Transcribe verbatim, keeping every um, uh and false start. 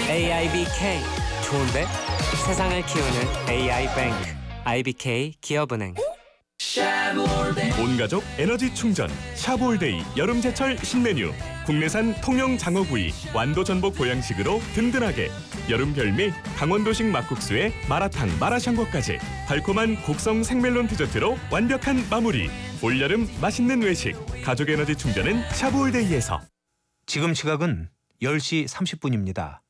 에이아이비케이 좋은데? 세상을 키우는 에이아이뱅크 아이비케이 기업은행. 온가족 에너지 충전 샤브올데이 여름제철 신메뉴. 국내산 통영 장어구이 완도 전복 보양식으로 든든하게. 여름 별미 강원도식 막국수에 마라탕 마라샹궈까지 달콤한 곡성 생멜론 디저트로 완벽한 마무리. 올여름 맛있는 외식 가족 에너지 충전은 샤브올데이에서. 지금 시각은 열 시 삼십 분입니다.